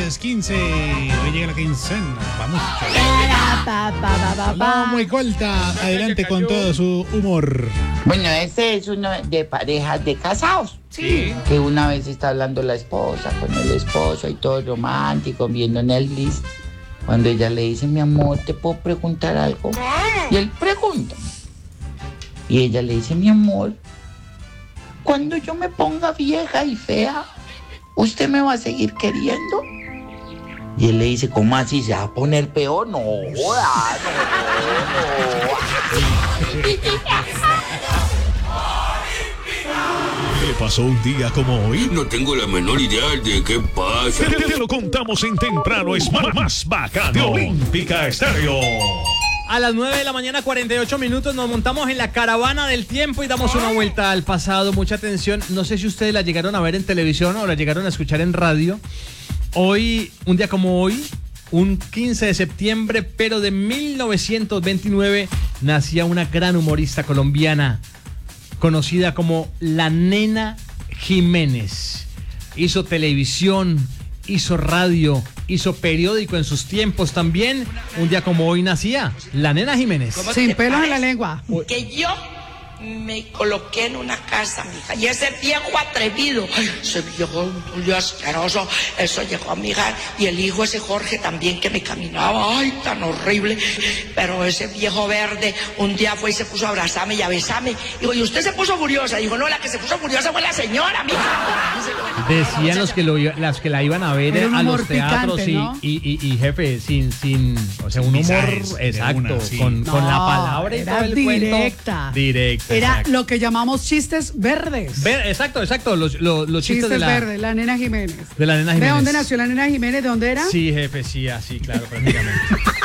10:15. Hoy llega la quincena. Vamos. No, muy corta. Adelante con todo su humor. Bueno, este es uno de parejas de casados. Sí. Que una vez está hablando la esposa con el esposo y todo romántico, viendo Netflix. Cuando ella le dice, mi amor, ¿te puedo preguntar algo? Y él pregunta. Y ella le dice, mi amor, cuando yo me ponga vieja y fea, ¿usted me va a seguir queriendo? Y él le dice, ¿cómo así? ¿Se va a poner peor? No, joda, no. ¿Qué pasó un día como hoy? No tengo la menor idea de qué pasa. Te lo contamos en Temprano es más bacano de Olímpica Estéreo. A las 9 de la mañana, 48 minutos, nos montamos en la caravana del tiempo y damos una vuelta al pasado. Mucha atención. No sé si ustedes la llegaron a ver en televisión o la llegaron a escuchar en radio. Hoy, un día como hoy, un 15 de septiembre, pero de 1929, nacía una gran humorista colombiana conocida como la Nena Jiménez. Hizo televisión, hizo radio, hizo periódico en sus tiempos también. Un día como hoy nacía la Nena Jiménez. Sin pelos en la lengua. Que yo me coloqué en una casa, mija, y ese viejo atrevido, ay, ese viejo asqueroso, eso llegó a mi hija, y el hijo ese Jorge también que me caminaba, ay, tan horrible, pero ese viejo verde un día fue y se puso a abrazarme y a besarme, digo, ¿y usted se puso furiosa? Dijo, no, la que se puso furiosa fue la señora, mija. Decían las que la iban a ver a los teatros, picante, ¿no? y jefe, sin, o sea, un humor exacto, una, sí. con la palabra y era todo el directa. cuento. Directa. Era exacto. lo que llamamos chistes verdes. Exacto, los chistes Chistes de la verdes, la Nena Jiménez. de la Nena Jiménez. ¿De dónde nació la Nena Jiménez? ¿De dónde era? Sí, jefe, sí, así, claro, prácticamente.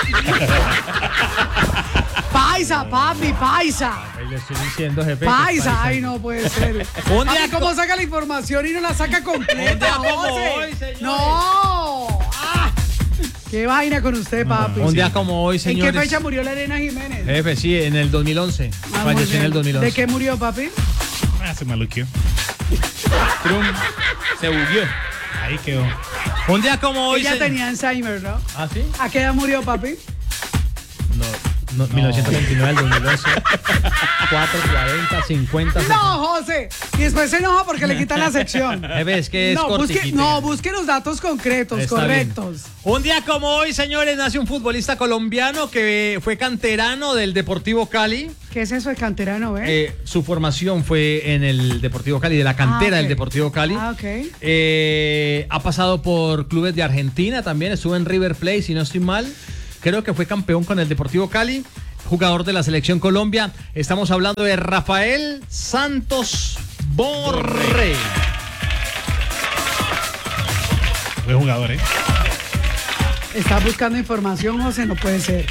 Paisa, papi, paisa. Ahí le estoy diciendo, jefe. que Paisa, ay, no puede ser. Un día Ay, ¿cómo saca la información y no la saca completa? Un día como José? hoy, señores. No. Ah, qué vaina con usted, papi. Un día como hoy, señores. ¿En qué fecha murió la Nena Jiménez? Jefe, sí, en el 2011. Ah, muy Falleció en el bien. 2011. ¿De qué murió, papi? Se maluqueó. Trump se bugueó. Ahí quedó. Un día como hoy. Ella tenía Alzheimer, ¿no? ¿Ah, sí? ¿A qué edad murió, papi? No, 1929 al 2011. 4, 40, 50. No, José. Y después se enoja porque le quitan la sección. Jefe, es que es busque los datos concretos, Está correctos. bien. Un día como hoy, señores, nace un futbolista colombiano que fue canterano del Deportivo Cali. ¿Qué es eso de canterano, Su formación fue en el Deportivo Cali, de la cantera del Deportivo Cali. Ha pasado por clubes de Argentina también, estuvo en River Plate, si no estoy mal. Creo que fue campeón con el Deportivo Cali, jugador de la Selección Colombia. Estamos hablando de Rafael Santos Borré. Buen jugador, ¿Estás buscando información, José? No puede ser.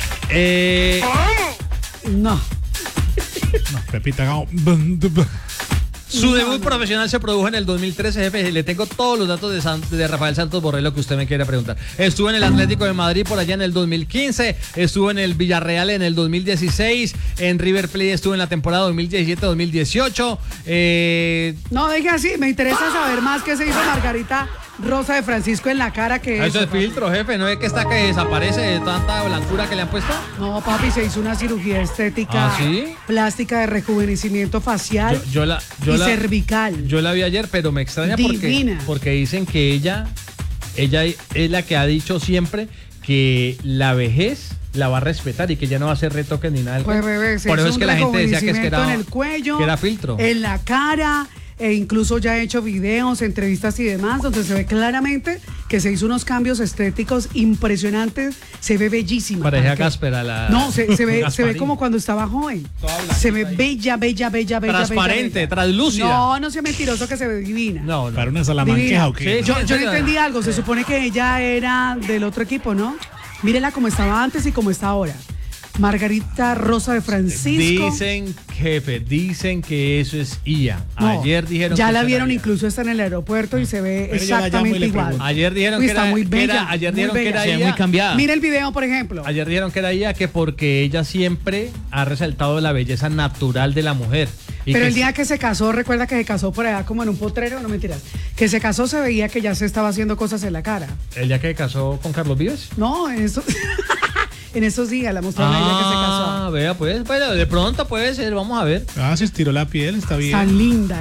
No. Pepita Gao. Su debut profesional se produjo en el 2013, jefe. Le tengo todos los datos de Rafael Santos Borré, lo que usted me quiera preguntar. Estuvo en el Atlético de Madrid por allá en el 2015, estuvo en el Villarreal en el 2016, en River Plate estuvo en la temporada 2017-2018. No, deje así, me interesa saber más qué se hizo Margarita Rosa de Francisco en la cara que Eso es filtro, jefe, ¿no es que está que desaparece de tanta blancura que le han puesto? No, papi, se hizo una cirugía estética plástica de rejuvenecimiento facial y cervical. Yo la vi ayer, pero me extraña porque dicen que ella es la que ha dicho siempre que la vejez la va a respetar y que ya no va a hacer retoques ni nada. Pues, bebé, por eso es que la gente decía que era en el cuello, que era filtro, en la cara. E incluso ya he hecho videos, entrevistas y demás, donde se ve claramente que se hizo unos cambios estéticos impresionantes. Se ve bellísima. Parecía Cáspera la... No, se ve como cuando estaba joven. Se ve bella. Transparente, translúcida. No sea mentiroso, que se ve divina. No. ¿Para una salamanqueja o qué? Sí, yo no entendí algo. Se supone que ella era del otro equipo, ¿no? Mírela como estaba antes y como está ahora. Margarita Rosa de Francisco. Dicen que eso es IA. No, ayer dijeron ya que la vieron, incluso está en el aeropuerto y se ve exactamente igual. Ayer dijeron que está era, muy bella, ayer muy dijeron bella. que era Se ve IA. muy cambiada. Mira el video, por ejemplo. Ayer dijeron que era IA, que porque ella siempre ha resaltado la belleza natural de la mujer Pero el día que se casó, recuerda que se casó por allá como en un potrero, no mentiras. Que se casó se veía que ya se estaba haciendo cosas en la cara. ¿El día que casó con Carlos Vives? No, en eso... En esos días la mostraron a ella que se casó. Ah, vea, pues, bueno, de pronto puede ser, vamos a ver. Se estiró la piel, está bien. Está linda.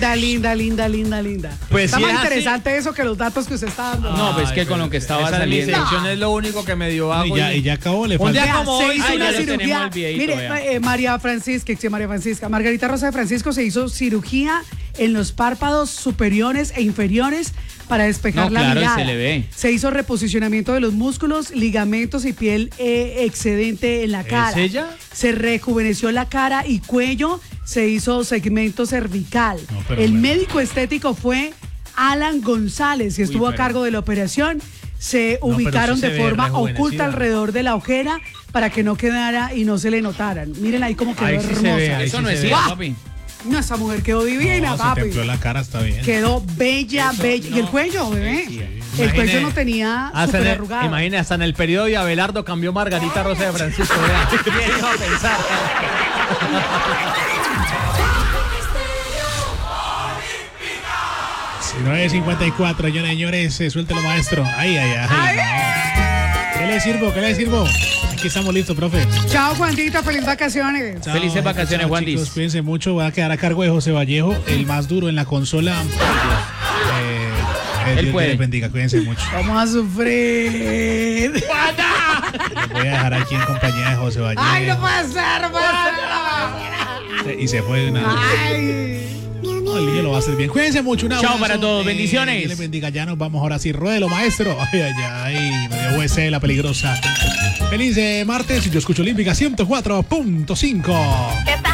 Pues está sí más es así. interesante eso que los datos que usted está dando. No, pues que con lo que estaba saliendo. Esa sección es lo único que me dio agua. Y ya acabó, le Un falta. día como se hoy, hizo ay, una ya lo tenemos cirugía. el videíto, Mire, vea. Margarita Rosa de Francisco se hizo cirugía en los párpados superiores e inferiores para despejar No, la claro, y mirada. se le ve. Se hizo reposicionamiento de los músculos, ligamentos y piel excedente en la cara. ella? Se rejuveneció la cara y cuello, se hizo segmento cervical. No, pero El bueno. médico estético fue Alan González y estuvo a cargo de la operación. Se pero ubicaron sí se de ve forma rejuvenecida. oculta alrededor de la ojera para que no quedara y no se le notaran. Miren ahí cómo quedó Ahí sí se hermosa. ve, ahí Eso sí no se es ve. cierto, papi. No, esa mujer quedó divina, Se papi. templó la cara, está bien. Quedó bella. Y el cuello, bebé. El cuello no tenía súper arrugado. Imagínate, hasta en el periodo de Abelardo cambió Margarita Rosa de Francisco. Vea. ¿Quién iba a pensar? 9:54, señores, suéltelo, maestro. Ay. ¿Qué le sirvo? Aquí estamos listos, profe. Chao, Juanito, feliz vacaciones. Chao, Felices vacaciones, chao, Juandis. chicos, cuídense mucho. Voy a quedar a cargo de José Vallejo, el más duro en la consola. Él Dios puede. les bendiga, cuídense mucho. Vamos a sufrir. Los voy a dejar aquí en compañía de José Vallejo. Ay, no puede ser, no puede ser. Y se fue de una. Ay. No, el niño lo va a hacer bien. Cuídense mucho. Un Chao abrazo. para todos, bendiciones. Dios les bendiga. Ya nos vamos ahora sí. Ruédelo, maestro. Ay. Me dio UC, la peligrosa. Feliz martes. Yo escucho Olímpica 104.5. ¿Qué tal?